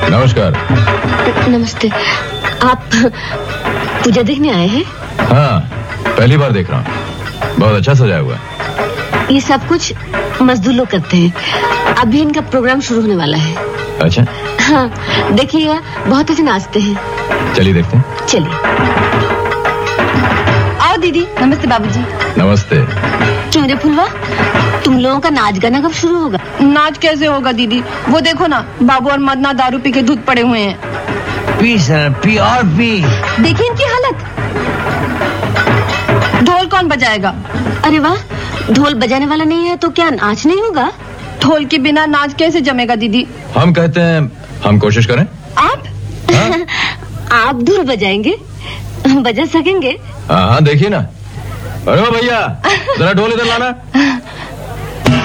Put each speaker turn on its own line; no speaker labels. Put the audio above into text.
नमस्कार।
नमस्ते। आप पूजा देखने आए हैं?
हाँ, पहली बार देख रहा हूँ। बहुत अच्छा सजाया हुआ है।
ये सब कुछ मजदूर लोग करते हैं। अभी इनका प्रोग्राम शुरू होने वाला है।
अच्छा।
हाँ, देखिएगा बहुत अच्छे नाचते हैं।
चलिए देखते हैं।
चलिए।
आओ दीदी। नमस्ते बाबूजी।
नमस्ते।
क्यों रे फुलवा, तुम लोगों का नाच गाना कब शुरू होगा?
नाच कैसे होगा दीदी? वो देखो ना, बाबू और मदना दारू पी के धुत पड़े हुए हैं।
पी सर, पी और पी।
देखिए इनकी हालत।
ढोल कौन बजाएगा?
अरे वाह, ढोल बजाने वाला नहीं है तो क्या नाच नहीं होगा?
ढोल के बिना नाच कैसे जमेगा दीदी?
हम कहते हैं हम कोशिश करें।
आप?
हाँ?
आप धुन बजाएंगे? बजा सकेंगे?
हाँ, देखिए ना। अरे भैया, जरा ढोल इधर लाना।